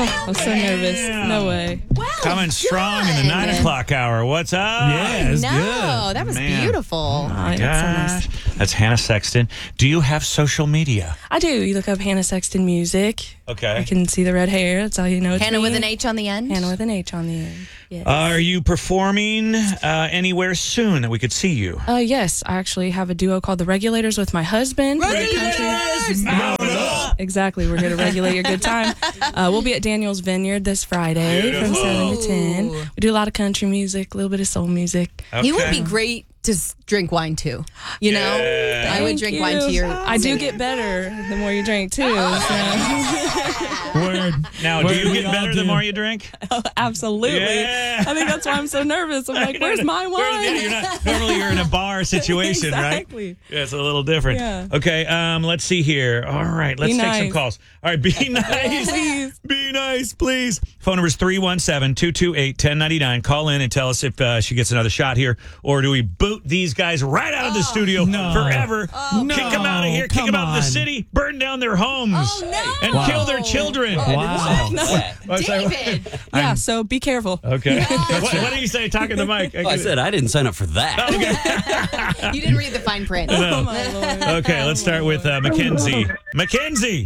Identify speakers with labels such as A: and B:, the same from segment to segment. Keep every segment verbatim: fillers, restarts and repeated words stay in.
A: Oh, I'm so nervous. No way.
B: Wow,
C: Coming
B: good.
C: strong in the nine o'clock hour. What's up?
D: Yeah, it's
B: no,
D: good.
B: that was
C: Man.
B: beautiful.
C: Oh my
A: Oh, that's so
C: gosh. That's Hannah Sexton. Do you have social media?
A: I do. You look up Hannah Sexton Music.
C: Okay.
A: You can see the red hair. That's all you know. It's
B: Hannah
A: me.
B: with an H on the end.
A: Hannah with an H on the end. Yes.
C: Are you performing uh, anywhere soon that we could see you?
A: Uh, yes, I actually have a duo called The Regulators with my husband.
C: Regulators, mount up.
A: Exactly. We're here to regulate your good time. Uh, we'll be at Daniel's Vineyard this Friday from seven to ten. We do a lot of country music, a little bit of soul music.
C: Okay.
B: You would be great to s- drink wine too. You know,
C: Yeah.
B: I would
A: Thank
B: drink
A: you.
B: wine to your.
A: I do get better the more you drink, too. So.
D: Word.
C: Now, do
D: Word,
C: you
D: we
C: get
D: all
C: better the
D: do.
C: more you drink?
A: Absolutely.
C: Yeah.
A: I think that's why I'm so nervous. I'm like, where's my
C: Where's- yeah,
A: wine?
C: you're not, normally you're in a bar situation,
A: Exactly.
C: right? Yeah, it's a little different.
A: Yeah.
C: Okay, um, let's see here. All right, let's
A: Be
C: take some
A: nice.
C: calls. All right, be nice.
A: Please.
C: Be nice, please. Phone number is three one seven, two two eight, one zero nine nine. Call in and tell us if uh, she gets another shot here, or do we boot these guys right out of the studio
D: No.
C: forever,
D: No,
C: kick them out of here, kick
D: come
C: them out of the
D: on.
C: city, burn down their homes,
B: Oh, no.
C: and
D: Wow.
C: kill their children.
D: Wow.
C: What's that?
B: David.
A: Yeah, so be careful.
C: Okay. what, what do you say? Talking to the mic.
E: Well, I said I didn't sign up for that.
B: You didn't read the fine print.
A: Oh, my Lord.
C: Okay, let's start with uh, Mackenzie. Mackenzie.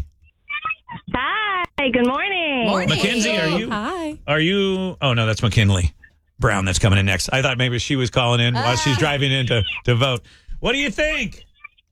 F: Hi, good morning.
B: Morning.
C: Mackenzie, are you?
A: Hi.
C: Are you? Oh no, that's McKinley Brown. That's coming in next. I thought maybe she was calling in while she's driving in to, to vote. What do you think?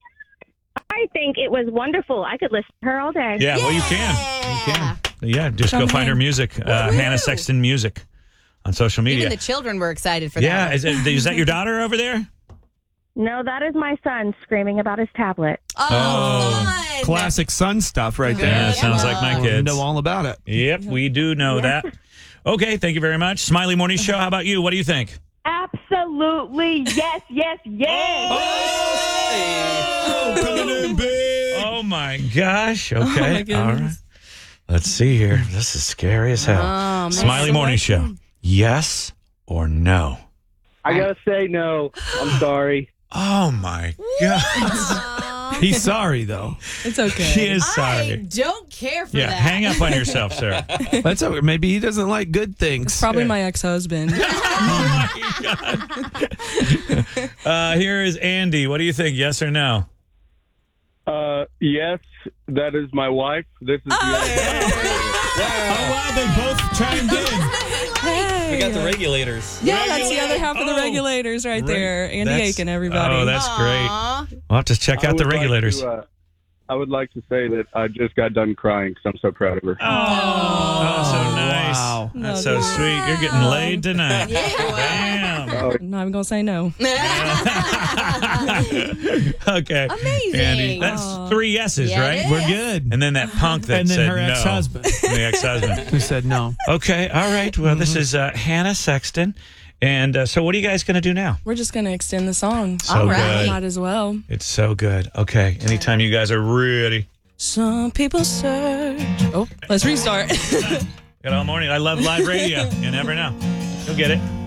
F: I think it was wonderful. I could listen to her all day.
C: Yeah, well, you can. You can. Yeah, just go
A: Come
C: find
A: in.
C: her music, uh, Hannah Sexton Music, on social media.
B: Even the children were excited for
C: yeah,
B: that.
C: is, it, is that your daughter over there?
F: No, that is my son screaming about his tablet.
B: Oh,
C: Oh,
B: fun.
D: Classic son stuff right there.
C: Yeah, sounds like my
D: We
C: kids.
D: know all about it.
C: Yep, we do know that. Okay, thank you very much. Smiley Morning Show, how about you? What do you think?
F: Absolutely. Yes, yes, yes.
C: Oh, coming in big. Oh, my gosh. Okay.
A: my
C: All
A: goodness.
C: right. Let's see here. This is scary as hell.
B: Oh, man.
C: Smiley Morning Show. Yes or no?
G: I gotta say no. I'm sorry.
C: Oh, my God.
B: Aw.
D: He's sorry, though.
A: It's okay.
C: She is
B: I
C: sorry.
B: don't care for
C: Yeah,
B: that.
C: hang up on yourself, sir.
D: That's okay. Maybe he doesn't like good things.
A: Probably my ex-husband.
C: Oh, my God. Uh, here is Andy. What do you think? Yes or no?
G: Uh, yes, that is my wife. This is
D: Oh, wow. They both chimed in.
A: Hey.
E: We got the regulators.
A: Yeah, that's the other half of the
C: Oh.
A: regulators right there. Andy
C: That's-
A: Aiken, everybody.
C: Oh, that's great.
B: Aw.
C: We'll have to check
G: I
C: out the
G: would like
C: regulators.
G: to, uh, I would like to say that I just got done crying because I'm so proud of her.
C: Oh, so nice.
D: Wow.
C: That's
A: No,
C: so sweet. You're getting laid tonight.
B: Yeah.
C: Bam.
G: Oh,
A: I'm not even going to say no.
C: Okay.
B: Amazing.
C: Andy, that's
A: Aw.
C: three yeses,
B: Yeah,
C: right?
B: it
D: We're good.
C: And then that punk that
D: And then
C: said
D: her
C: no.
D: ex-husband.
C: The ex-husband.
D: Who said no?
C: Okay. All right. Well, this is uh, Hannah Sexton. And uh, so what are you guys going to do now?
A: We're just going to extend the song.
C: So
B: All right.
C: good.
A: Might as well.
C: It's so good. Okay. Anytime you guys are ready.
A: Some people search. Oh, let's restart.
C: Got all morning. I love live radio. You never know. You'll get it.